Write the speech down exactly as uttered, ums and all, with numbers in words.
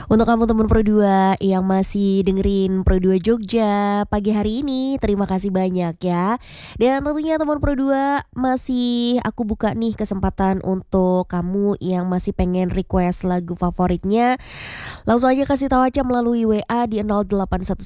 Untuk kamu teman Pro dua yang masih dengerin Pro dua Jogja pagi hari ini, terima kasih banyak ya. Dan tentunya teman Pro dua masih aku buka nih kesempatan untuk kamu yang masih pengen request lagu favoritnya. Langsung aja kasih tahu aja melalui W A di nol delapan satu